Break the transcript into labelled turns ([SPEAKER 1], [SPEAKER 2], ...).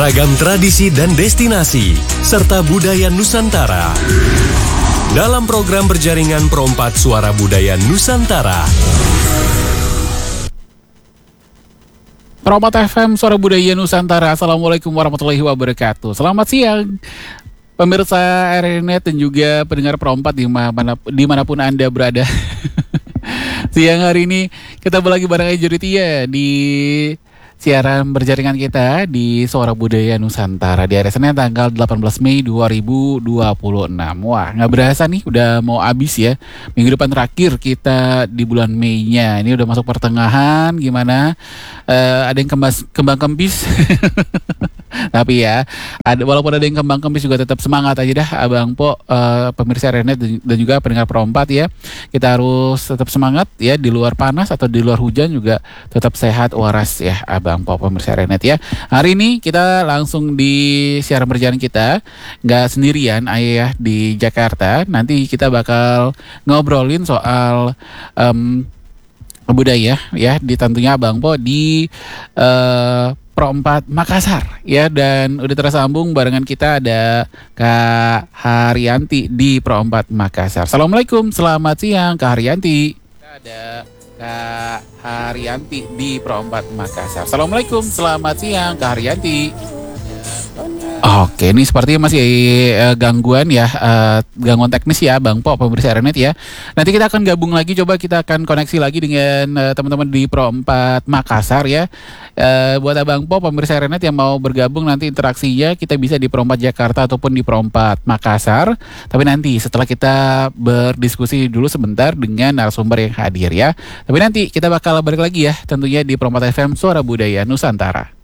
[SPEAKER 1] Ragam tradisi dan destinasi, serta budaya Nusantara. Dalam program berjaringan Perompat Suara Budaya Nusantara.
[SPEAKER 2] Perompat FM Suara Budaya Nusantara. Assalamualaikum warahmatullahi wabarakatuh. Selamat siang pemirsa RNet dan juga pendengar Perompat dimanapun Anda berada. Siang hari ini kita lagi bareng Juritia di siaran berjaringan kita di Suara Budaya Nusantara di hari Senin tanggal 18 Mei 2026. Wah, nggak berasa nih udah mau habis ya. Minggu depan terakhir kita di bulan Mei-nya. Ini udah masuk pertengahan, gimana? Ada yang kembang kempis. Tapi ya, walaupun ada yang kembang kempis juga tetap semangat aja dah Abang Po, pemirsa Renet dan juga pendengar Perompat ya. Kita harus tetap semangat ya, di luar panas atau di luar hujan juga tetap sehat waras ya Abang Po, pemirsa Renet ya. Hari ini kita langsung di siaran berjalan kita, nggak sendirian ayah di Jakarta. Nanti kita bakal ngobrolin soal budaya ya, di tentunya Abang Po di Perompat Makassar ya, dan udah tersambung barengan kita ada Kak Haryanti di Perompat Makassar. Assalamualaikum, selamat siang Kak Haryanti. Ada Kak Haryanti di Perompat Makassar. Assalamualaikum, selamat siang Kak Haryanti. Oke, ini sepertinya masih gangguan ya, gangguan teknis ya Bang Po, pemirsa Renet ya. Nanti kita akan gabung lagi, coba kita akan koneksi lagi dengan teman-teman di Perompat Makassar ya. Buat Abang Po, pemirsa Renet yang mau bergabung nanti interaksinya kita bisa di Perompat Jakarta ataupun di Perompat Makassar. Tapi nanti setelah kita berdiskusi dulu sebentar dengan narasumber yang hadir ya. Tapi nanti kita bakal balik lagi ya tentunya di Perompat FM Suara Budaya Nusantara.